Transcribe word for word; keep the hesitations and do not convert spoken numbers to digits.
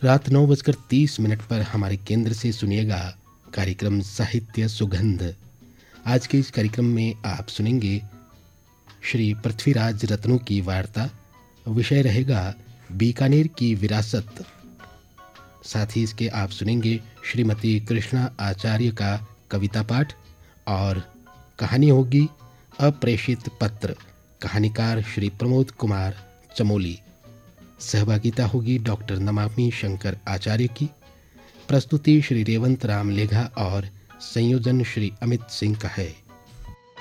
रात नौ बजकर तीस मिनट पर हमारे केंद्र से सुनिएगा कार्यक्रम साहित्य सुगंध। आज के इस कार्यक्रम में आप सुनेंगे श्री पृथ्वीराज रत्नों की वार्ता। विषय रहेगा बीकानेर की विरासत। साथ ही इसके आप सुनेंगे श्रीमती कृष्णा आचार्य का कविता पाठ और कहानी होगी अप्रेषित पत्र। कहानीकार श्री प्रमोद कुमार चमोली। सहभागिता होगी डॉक्टर नमामि शंकर आचार्य की। प्रस्तुति श्री रेवंत राम लेघा और संयोजन श्री अमित सिंह का है।